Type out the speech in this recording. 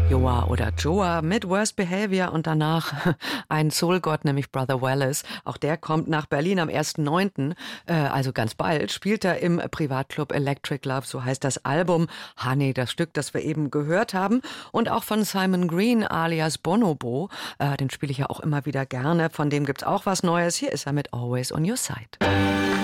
Joa oder Joa mit Worst Behavior und danach ein Soulgott, nämlich Brother Wallace. Auch der kommt nach Berlin am 1.9., also ganz bald, spielt er im Privatclub Electric Love, so heißt das Album. Honey, das Stück, das wir eben gehört haben. Und auch von Simon Green alias Bonobo, den spiele ich ja auch immer wieder gerne. Von dem gibt's auch was Neues. Hier ist er mit Always on Your Side.